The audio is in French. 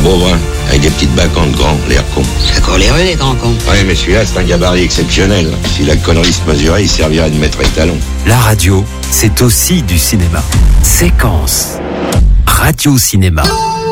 beau brun, avec des petites bacantes grands, l'air con. Ça court les rues, les grands cons. Ouais, mais celui-là, c'est un gabarit exceptionnel. Si la connerie se mesurait, il servirait de maître étalon. La radio, c'est aussi du cinéma. Séquence. Radio-cinéma.